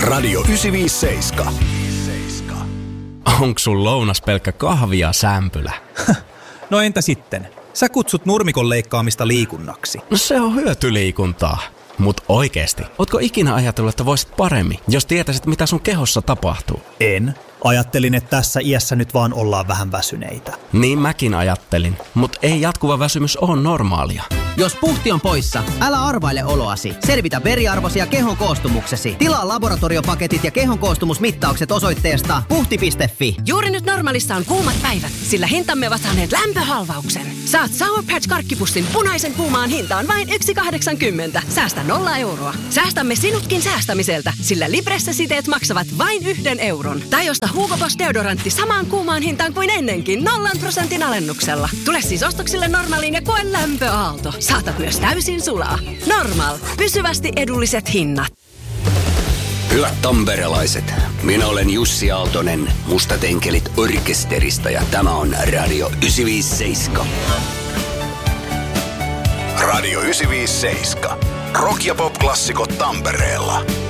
Radio 957. Onks sun lounas pelkkä kahvi ja sämpylä? No entä sitten? Sä kutsut nurmikon leikkaamista liikunnaksi. No se on hyötyliikuntaa. Mut oikeesti, ootko ikinä ajatellut, että voisit paremmin, jos tietäisit mitä sun kehossa tapahtuu? En. Ajattelin, että tässä iässä nyt vaan ollaan vähän väsyneitä. Niin mäkin ajattelin, mut ei jatkuva väsymys ole normaalia. Jos puhti on poissa, älä arvaile oloasi. Selvitä veriarvosi ja kehon koostumuksesi. Tilaa laboratoriopaketit ja kehon koostumusmittaukset osoitteesta puhti.fi. Juuri nyt Normaalissa on kuumat päivät, sillä hintamme ovat saaneet lämpöhalvauksen. Saat Sour Patch -karkkipussin punaisen kuumaan hintaan vain 1,80. Säästä 0 euroa. Säästämme sinutkin säästämiseltä, sillä Libresse-siteet maksavat vain 1 euron. Tai osta Hugo Boss deodorantti samaan kuumaan hintaan kuin ennenkin 0% alennuksella. Tule siis ostoksille Normaaliin ja koe lämpöaalto. Saatat myös täysin sulaa. Normal. Pysyvästi edulliset hinnat. Hyvät tamperelaiset, minä olen Jussi Aaltonen Mustat Enkelit -orkesterista ja tämä on Radio 957. Radio 957. Rock- ja pop-klassikot Tampereella.